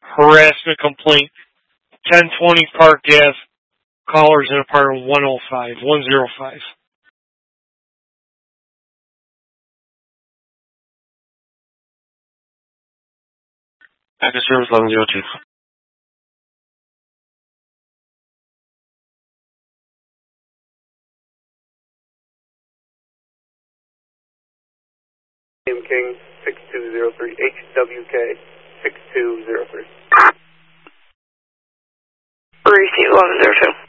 harassment complaint, 1020 Park Ave, callers in apartment 105. Active service 1102. King 6203, HWK 6203. Receive 1102.